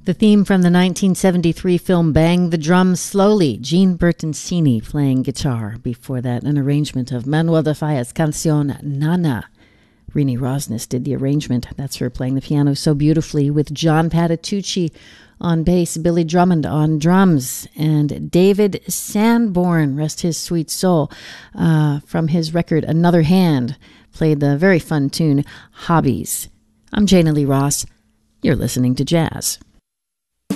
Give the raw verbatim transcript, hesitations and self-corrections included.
The theme from the nineteen seventy-three film Bang the Drum Slowly, Gene Bertoncini playing guitar. Before that, an arrangement of Manuel de Falla's Canción Nana. Rini Rosnes did the arrangement. That's her playing the piano so beautifully, with John Patitucci on bass, Billy Drummond on drums, and David Sanborn, rest his sweet soul, uh, from his record Another Hand, played the very fun tune Hobbies. I'm Jana Lee Ross. You're listening to Jazz.